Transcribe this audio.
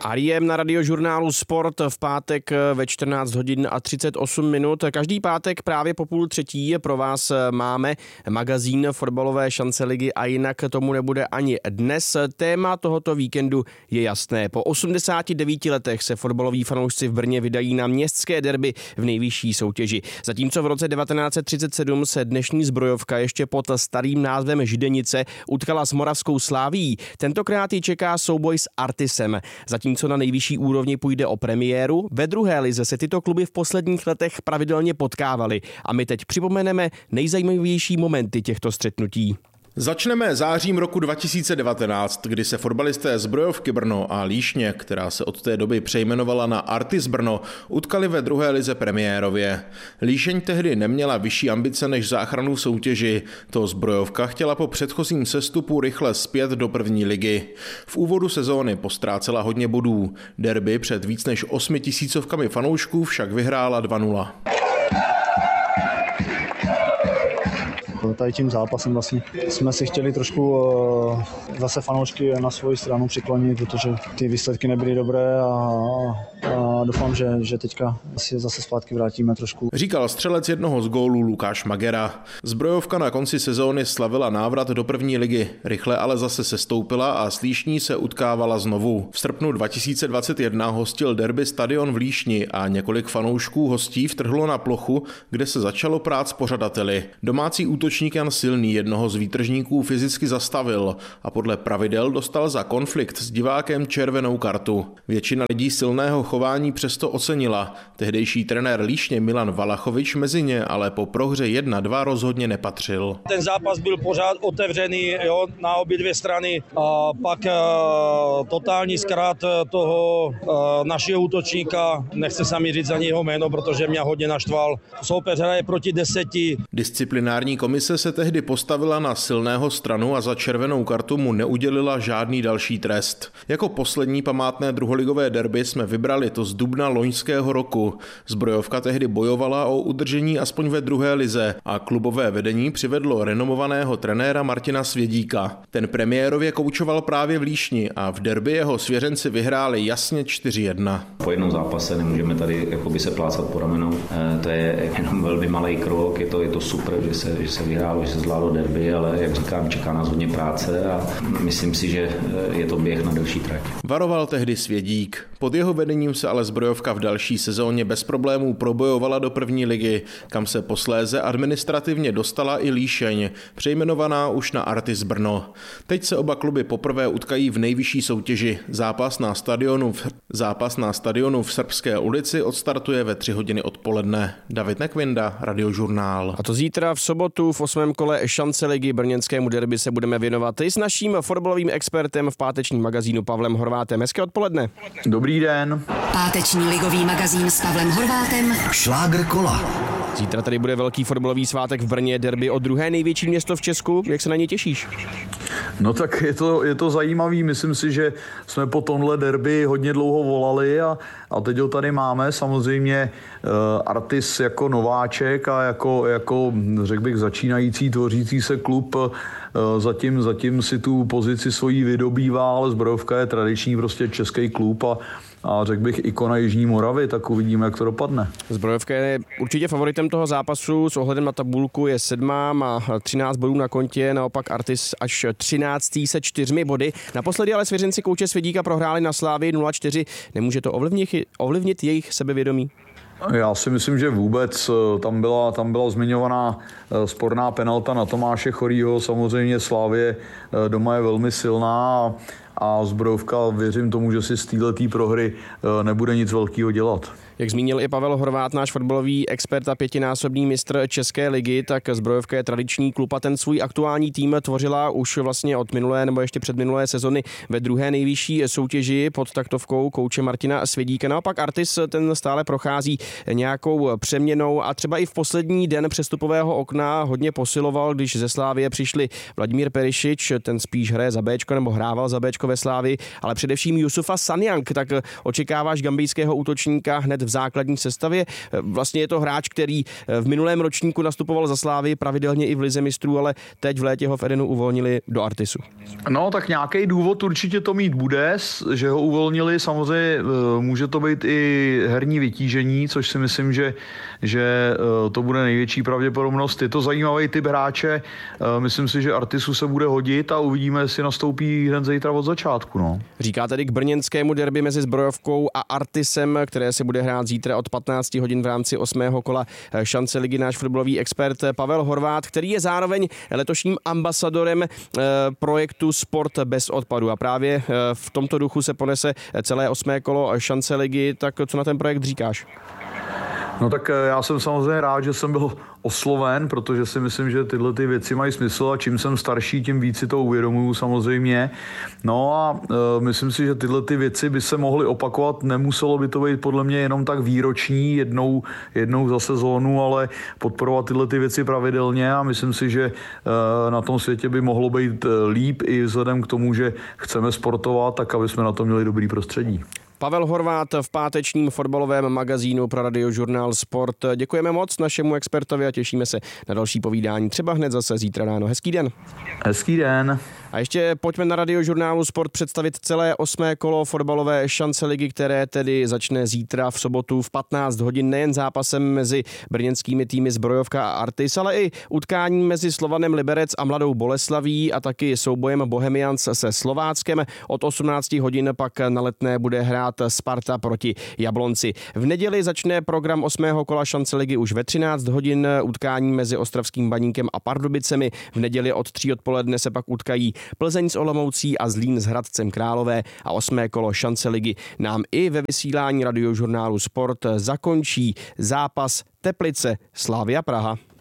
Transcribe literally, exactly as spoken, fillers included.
Ariem na Radiožurnálu Sport v pátek ve čtrnáct hodin a třicet osm minut. Každý pátek právě po půl třetí pro vás máme magazín fotbalové šance ligy a jinak tomu nebude ani dnes. Téma tohoto víkendu je jasné. Po osmdesáti devíti letech se fotbaloví fanoušci v Brně vydají na městské derby v nejvyšší soutěži. Zatímco v roce devatenáct set třicet sedm se dnešní Zbrojovka ještě pod starým názvem Židenice utkala s Moravskou Slavií, tentokrát ji čeká souboj s Artisem. Zatímco na nejvyšší úrovni půjde o premiéru, ve druhé lize se tyto kluby v posledních letech pravidelně potkávaly a my teď připomeneme nejzajímavější momenty těchto střetnutí. Začneme zářím roku dva tisíce devatenáct, kdy se fotbalisté Zbrojovky Brno a Líšně, která se od té doby přejmenovala na Artis Brno, utkali ve druhé lize premiérově. Líšeň tehdy neměla vyšší ambice než záchranu v soutěži. To Zbrojovka chtěla po předchozím sestupu rychle zpět do první ligy. V úvodu sezóny postrácela hodně bodů. Derby před víc než osmi tisícovkami fanoušků však vyhrála dva nula. Tady tím zápasem vlastně jsme si chtěli trošku uh, zase fanoušky na svoji stranu přiklonit, protože ty výsledky nebyly dobré a, a doufám, že, že teďka si zase zpátky vrátíme trošku. Říkal střelec jednoho z gólů Lukáš Magera. Zbrojovka na konci sezóny slavila návrat do první ligy, rychle ale zase sestoupila a s Líšní se utkávala znovu. V srpnu dva tisíce dvacet jedna hostil derby stadion v Líšni a několik fanoušků hostí vtrhlo na plochu, kde se začalo prát s pořadateli. Domácí útočník Jan Silný jednoho z výtržníků fyzicky zastavil a podle pravidel dostal za konflikt s divákem červenou kartu. Většina lidí silného chování přesto ocenila. Tehdejší trenér Líšně Milan Valachovič mezi ně ale po prohře jedna dva rozhodně nepatřil. Ten zápas byl pořád otevřený, jo, na obě dvě strany a pak uh, totální zkrát toho uh, našeho útočníka, nechce se mi říct za něho jméno, protože mě hodně naštval. Soupeř hraje proti deseti. Disciplinární komise se tehdy postavila na Silného stranu a za červenou kartu mu neudělila žádný další trest. Jako poslední památné druholigové derby jsme vybrali to z dubna loňského roku. Zbrojovka tehdy bojovala o udržení aspoň ve druhé lize a klubové vedení přivedlo renomovaného trenéra Martina Svědíka. Ten premiérově koučoval právě v Líšni a v derby jeho svěřenci vyhráli jasně čtyři jedna. Po jednom zápase nemůžeme tady jakoby se plácat po ramenou. E, to je jenom velmi malý krok, je to, je to super, že se, že se vyhrálo, že se zvládlo derby, ale jak říkám, čeká nás hodně práce a myslím si, že je to běh na delší trať. Varoval tehdy Svědík. Pod jeho vedením se ale Zbrojovka v další sezóně bez problémů probojovala do první ligy, kam se posléze administrativně dostala i Líšeň, přejmenovaná už na Artis Brno. Teď se oba kluby poprvé utkají v nejvyšší soutěži. Zápas na stadionu v, zápas na stadionu v Srbské ulici odstartuje ve tři hodiny odpoledne. David Nekvinda, Radiožurnál. A to zítra v sobotu v osmém kole šance ligy brněnskému derby se budeme věnovat i s naším fotbalovým expertem v pátečním magazínu Pavlem Horvátem. Hezké odpoledne. Dobrý den. Páteční ligový magazín s Pavlem Horvátem. Šlágr kola. Zítra tady bude velký fotbalový svátek v Brně, derby o druhé největší město v Česku. Jak se na ně těšíš? No tak je to, je to zajímavý. Myslím si, že jsme po tomhle derby hodně dlouho volali a, a teď ho tady máme. Samozřejmě uh, Artis jako nováček a jako, jako řekl bych, začínající, tvořící se klub uh, zatím, zatím si tu pozici svojí vydobývá, ale Zbrojovka je tradiční prostě český klub a a řekl bych ikona Jižní Moravy, tak uvidíme, jak to dopadne. Zbrojovka je určitě favoritem toho zápasu, s ohledem na tabulku je sedmá, má třináct bodů na kontě, naopak Artis až třináctý se čtyřmi body. Naposledy ale svěřenci kouče Svědíka prohráli na Slávii nula čtyři. Nemůže to ovlivnit, ovlivnit jejich sebevědomí? Já si myslím, že vůbec tam byla, tam byla zmiňovaná sporná penalta na Tomáše Chorýho. Samozřejmě Slávie doma je velmi silná a Zbrojovka, věřím tomu, že si z této prohry nebude nic velkého dělat. Jak zmínil i Pavel Horvát, náš fotbalový expert a pětinásobný mistr České ligy, tak Zbrojovka je tradiční klub a ten svůj aktuální tým tvořila už vlastně od minulé nebo ještě před minulé sezony ve druhé nejvyšší soutěži pod taktovkou kouče Martina Svědíka. Naopak Artis ten stále prochází nějakou přeměnou a třeba i v poslední den přestupového okna hodně posiloval, když ze Slávie přišli Vladimír Perišič, ten spíš hraje za Béčko nebo hrával za Béčko ve Slávii, ale především Jusufa Sanyang. Tak očekáváš gambijského útočníka hned v základní sestavě? Vlastně je to hráč, který v minulém ročníku nastupoval za Slávii pravidelně i v lize mistrů, ale teď v létě ho v Edenu uvolnili do Artisu. No tak nějaký důvod určitě to mít bude, že ho uvolnili. Samozřejmě může to být i herní vytížení, což si myslím, že, že to bude největší pravděpodobnost. Je to zajímavý typ hráče. Myslím si, že Artisu se bude hodit a uvidíme, jestli nastoupí hned zítra od začátku. No. Říká tedy k brněnskému derby mezi Zbrojovkou a Artisem, které se bude hrát zítra od patnáct hodin v rámci osmého kola šance ligy, náš fotbalový expert Pavel Horvát, který je zároveň letošním ambasadorem projektu Sport bez odpadu. A právě v tomto duchu se ponese celé osmé kolo šance ligy. Tak co na ten projekt říkáš? No tak já jsem samozřejmě rád, že jsem byl osloven, protože si myslím, že tyhle ty věci mají smysl a čím jsem starší, tím víc si to uvědomuju samozřejmě. No a e, myslím si, že tyhle ty věci by se mohly opakovat, nemuselo by to být podle mě jenom tak výroční, jednou, jednou za sezónu, ale podporovat tyhle ty věci pravidelně a myslím si, že e, na tom světě by mohlo být líp i vzhledem k tomu, že chceme sportovat, tak aby jsme na to měli dobrý prostředí. Pavel Horvát v pátečním fotbalovém magazínu pro Radiožurnál Sport. Děkujeme moc našemu expertovi a těšíme se na další povídání. Třeba hned zase zítra ráno. Hezký den. Hezký den. A ještě pojďme na Radiožurnálu Sport představit celé osmé kolo fotbalové šance ligy, které tedy začne zítra v sobotu v patnáct hodin nejen zápasem mezi brněnskými týmy Zbrojovka a Artis, ale i utkáním mezi Slovanem Liberec a Mladou Boleslaví a taky soubojem Bohemians se Slováckem. Od osmnáct hodin pak na Letné bude hrát Sparta proti Jablonci. V neděli začne program osmého kola šance ligy už ve třináct hodin utkání mezi Ostravským Baníkem a Pardubicemi. V neděli od tří odpoledne se pak utkají Plzeň s Olomoucí a Zlín s Hradcem Králové a osmé kolo šance ligy nám i ve vysílání Radiožurnálu Sport zakončí zápas Teplice Slavia Praha.